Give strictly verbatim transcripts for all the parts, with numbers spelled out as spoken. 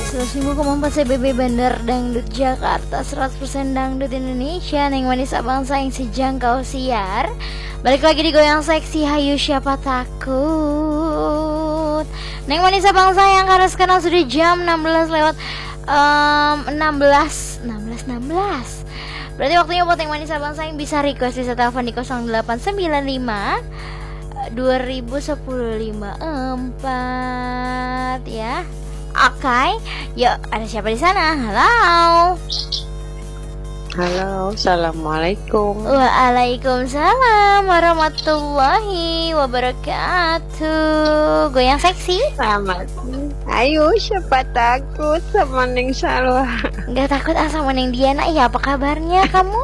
seratus lima koma empat C B B Bandar Dangdut Jakarta, seratus persen Dangdut Indonesia. Neng manis abang sayang sejangkau siar. Balik lagi di Goyang Seksi, hayu siapa takut. Neng manis abang sayang, karena sekarang sudah jam enam belas lewat um, enam belas enam belas enam belas. Berarti waktunya buat Neng manis abang sayang bisa request, bisa telepon di nol delapan sembilan lima dua nol satu nol lima empat ya. Oke, okay. Yuk, ada siapa di sana? Halo. Halo, assalamualaikum. Waalaikumsalam warahmatullahi wabarakatuh. Goyang seksi. Selamat. Ayo, siapa takut sama Neng Salwa? Gak takut ah sama Neng Diana. Iya, apa kabarnya kamu?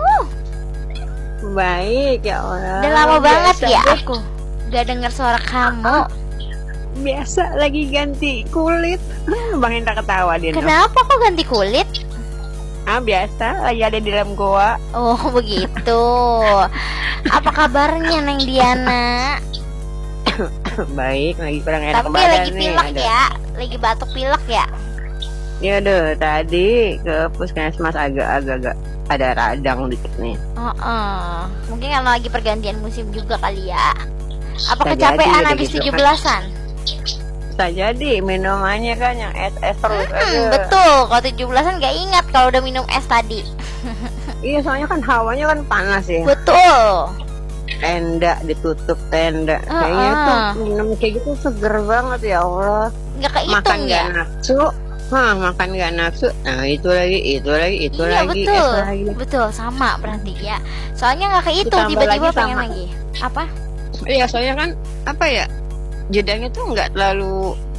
Baik ya Allah. Udah lama banget ya deh. aku gak dengar suara kamu. Biasa lagi ganti kulit. Bang Indra ketawa dia. Kenapa kok ganti kulit? Ah, biasa lagi ada di dalam goa. Oh begitu. Apa kabarnya Neng Diana? Baik, lagi kurang enak Tapi badan lagi nih, pilek ada. ya. Lagi batuk pilek ya. Ya udah, tadi ke puskesmas agak-agak ada radang dikit nih. Oh, uh. Mungkin karena lagi pergantian musim juga kali ya. Apa Bisa kecapean jadi, habis gitu tujuh kan. belasan? Bisa jadi minumannya kan yang es-es terus Hmm, aja. betul. Kalau tujuh belasan gak ingat kalau udah minum es tadi. Iya, soalnya kan hawanya kan panas ya. Betul. Tenda ditutup tenda. Uh, Kayaknya uh. tuh minum kayak gitu seger banget ya Allah. Gak kehitung Makan ya? gak nafsu. Hah, makan gak nafsu. Nah, itu lagi, itu lagi, itu Iya lagi, betul. es lagi. Betul, sama berarti ya. Soalnya gak kehitung, Ditambah tiba-tiba lagi pengen sama. lagi. Apa? Iya, soalnya kan apa ya? Jedanya tuh nggak terlalu